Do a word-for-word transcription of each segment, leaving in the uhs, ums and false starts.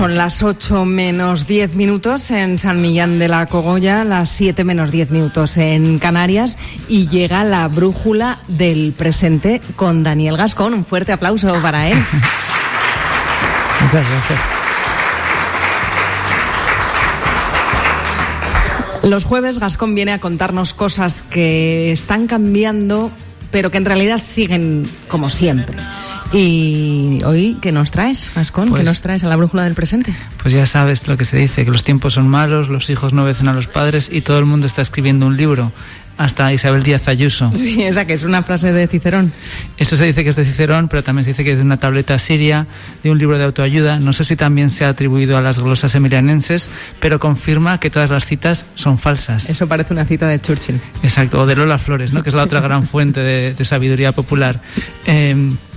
Son las ocho menos diez minutos en San Millán de la Cogolla, las siete menos diez minutos en Canarias, y llega la brújula del presente con Daniel Gascón. Un fuerte aplauso para él. Muchas gracias. Los jueves Gascón viene a contarnos cosas que están cambiando, pero que en realidad siguen como siempre. Y hoy, ¿qué nos traes, Gascón? Pues, ¿qué nos traes a la brújula del presente? Pues ya sabes lo que se dice, que los tiempos son malos, los hijos no obedecen a los padres y todo el mundo está escribiendo un libro, hasta Isabel Díaz Ayuso. Sí, esa que es una frase de Cicerón. Eso se dice que es de Cicerón, pero también se dice que es de una tableta siria, de un libro de autoayuda. No sé si también se ha atribuido a las glosas emilianenses, pero confirma que todas las citas son falsas. Eso parece una cita de Churchill. Exacto, o de Lola Flores, ¿no? Que es la otra gran fuente de, de sabiduría popular. Eh,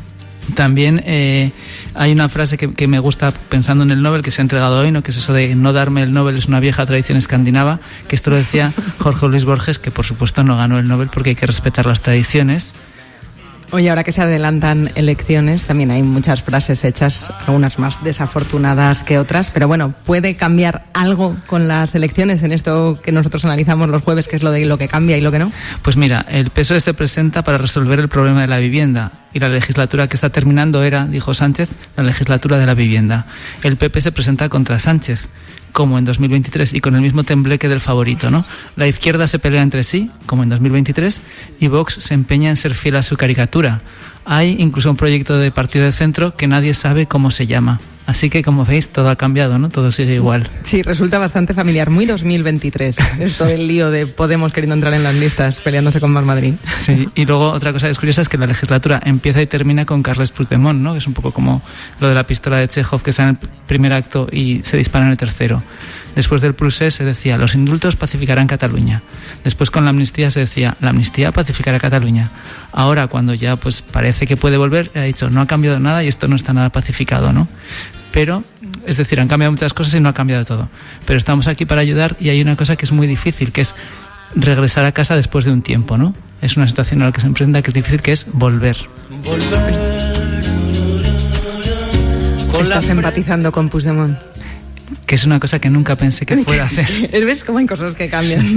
También eh, hay una frase que, que me gusta pensando en el Nobel que se ha entregado hoy, ¿no? Que es eso de no darme el Nobel es una vieja tradición escandinava, que esto lo decía Jorge Luis Borges, que por supuesto no ganó el Nobel porque hay que respetar las tradiciones. Oye, ahora que se adelantan elecciones, también hay muchas frases hechas, algunas más desafortunadas que otras, pero bueno, ¿puede cambiar algo con las elecciones en esto que nosotros analizamos los jueves, que es lo de lo que cambia y lo que no? Pues mira, el P S O E se presenta para resolver el problema de la vivienda y la legislatura que está terminando era, dijo Sánchez, la legislatura de la vivienda. El P P se presenta contra Sánchez, como en dos mil veintitrés, y con el mismo tembleque del favorito, ¿no? La izquierda se pelea entre sí, como en dos mil veintitrés, y Vox se empeña en ser fiel a su caricatura. Hay incluso un proyecto de partido de centro que nadie sabe cómo se llama. Así que, como veis, todo ha cambiado, ¿no? Todo sigue igual. Sí, resulta bastante familiar. Muy dos mil veintitrés. Esto del lío de Podemos queriendo entrar en las listas, peleándose con Más Madrid. Sí, y luego otra cosa que es curiosa es que la legislatura empieza y termina con Carles Puigdemont, ¿no? Que es un poco como lo de la pistola de Chekhov, que está en el primer acto y se dispara en el tercero. Después del procés se decía, los indultos pacificarán Cataluña. Después con la amnistía se decía, la amnistía pacificará Cataluña. Ahora, cuando ya pues parece que puede volver, ha dicho, no ha cambiado nada y esto no está nada pacificado, ¿no? Pero, es decir, han cambiado muchas cosas y no ha cambiado todo. Pero estamos aquí para ayudar y hay una cosa que es muy difícil, que es regresar a casa después de un tiempo, ¿no? Es una situación en la que se enfrenta que es difícil, que es volver. Volver. Estás empatizando con Puigdemont. Que es una cosa que nunca pensé que fuera a hacer. ¿Ves cómo hay cosas que cambian?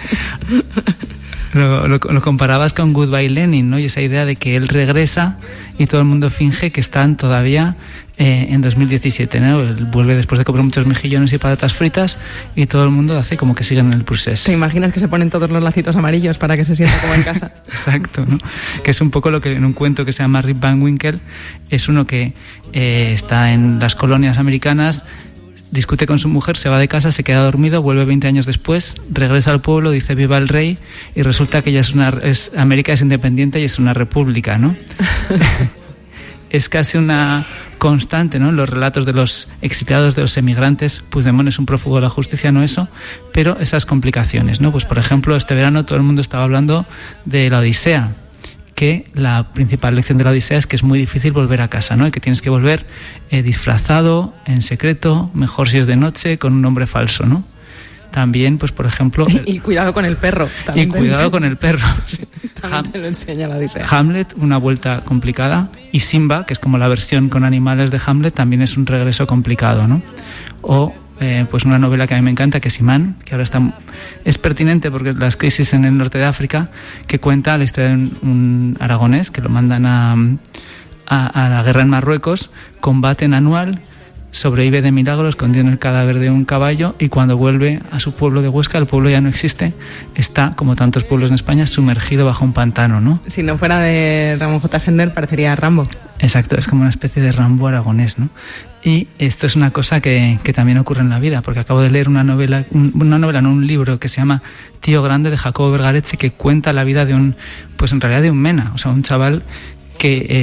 Lo, lo, lo comparabas con Goodbye Lenin, ¿no? Y esa idea de que él regresa y todo el mundo finge que están todavía eh, en dos mil diecisiete, ¿no? Él vuelve después de comer muchos mejillones y patatas fritas y todo el mundo hace como que siguen en el procés. ¿Te imaginas que se ponen todos los lacitos amarillos para que se sienta como en casa? Exacto, ¿no? Que es un poco lo que en un cuento que se llama Rip Van Winkle es uno que eh, está en las colonias americanas, discute con su mujer, se va de casa, se queda dormido, vuelve veinte años después, regresa al pueblo, dice viva el rey y resulta que ya es una es, América es independiente y es una república, ¿no? Es casi una constante, ¿no? En los relatos de los exiliados, de los emigrantes. Puigdemont es un prófugo de la justicia, no eso, pero esas complicaciones, ¿no? Pues por ejemplo, este verano todo el mundo estaba hablando de la Odisea, que la principal lección de la Odisea es que es muy difícil volver a casa, ¿no? Y que tienes que volver eh, disfrazado, en secreto, mejor si es de noche, con un nombre falso, ¿no? También, pues por ejemplo... El... Y cuidado con el perro. Y cuidado con el perro. Sí. También te lo enseña la Odisea. Hamlet, una vuelta complicada. Y Simba, que es como la versión con animales de Hamlet, también es un regreso complicado, ¿no? O... Eh, pues una novela que a mí me encanta, que es Imán, que ahora está es pertinente porque las crisis en el norte de África, que cuenta la historia de un, un aragonés que lo mandan a, a, a la guerra en Marruecos, combaten anual, sobrevive de milagro escondido en el cadáver de un caballo y cuando vuelve a su pueblo de Huesca, el pueblo ya no existe, está, como tantos pueblos en España, sumergido bajo un pantano, ¿no? Si no fuera de Ramón J. Sender, parecería Rambo. Exacto, es como una especie de Rambo aragonés, ¿no? Y esto es una cosa que, que también ocurre en la vida, porque acabo de leer una novela, una novela, no un libro, que se llama Tío Grande, de Jacobo Vergareche, que cuenta la vida de un, pues en realidad de un mena, o sea, un chaval que